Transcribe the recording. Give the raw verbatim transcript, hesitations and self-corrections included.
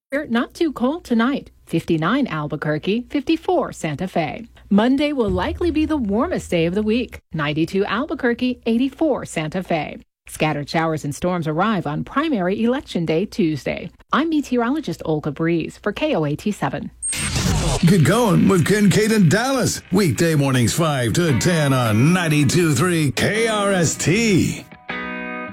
Not too cold tonight. fifty-nine Albuquerque, fifty-four Santa Fe. Monday will likely be the warmest day of the week. ninety-two Albuquerque, eighty-four Santa Fe. Scattered showers and storms arrive on primary election day Tuesday. I'm meteorologist Olga Breeze for K O A T seven. Get going with Kincaid and Dallas. Weekday mornings five to ten on ninety-two point three K R S T.